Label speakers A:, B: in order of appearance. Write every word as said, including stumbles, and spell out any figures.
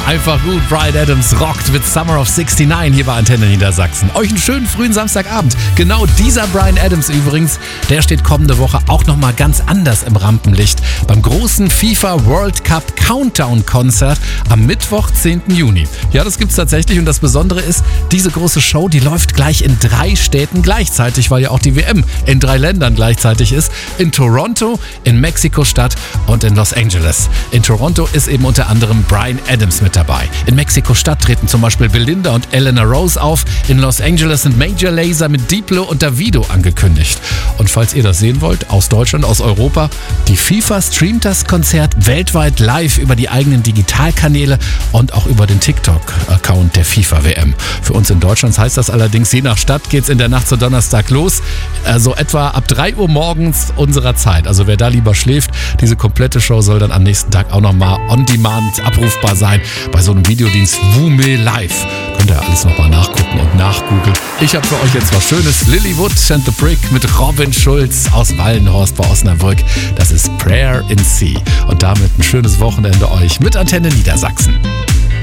A: Einfach gut. Bryan Adams rockt mit Summer of sixty-nine hier bei Antenne Niedersachsen. Euch einen schönen frühen Samstagabend. Genau dieser Bryan Adams übrigens, der steht kommende Woche auch nochmal ganz anders im Rampenlicht beim großen FIFA World Cup Countdown Konzert am Mittwoch, zehnten Juni. Ja, das gibt's tatsächlich und das Besondere ist, diese große Show, die läuft gleich in drei Städten gleichzeitig, weil ja auch die W M in drei Ländern gleichzeitig ist. In Toronto, in Mexiko-Stadt und in Los Angeles. In Toronto ist eben unter anderem Bryan Adams mit dabei. In Mexiko-Stadt treten zum Beispiel Belinda und Eleanor Rose auf. In Los Angeles sind Major Lazer mit Diplo und Davido angekündigt. Und falls ihr das sehen wollt, aus Deutschland, aus Europa, die FIFA streamt das Konzert weltweit live über die eigenen Digitalkanäle und auch über den TikTok-Account der FIFA W M. Für uns in Deutschland heißt das allerdings, je nach Stadt geht's in der Nacht zu Donnerstag los. Also etwa ab drei Uhr morgens unserer Zeit. Also wer da lieber schläft, diese komplette Show soll dann am nächsten Tag auch nochmal on demand abrufbar sein bei so einem Videodienst Wume Live. Könnt ihr alles nochmal nachgucken und nachgoogeln. Ich habe für euch jetzt was Schönes. Lilywood and the Brick mit Robin Schulz aus Wallenhorst bei Osnabrück. Das ist Prayer in Sea. Und damit ein schönes Wochenende euch mit Antenne Niedersachsen.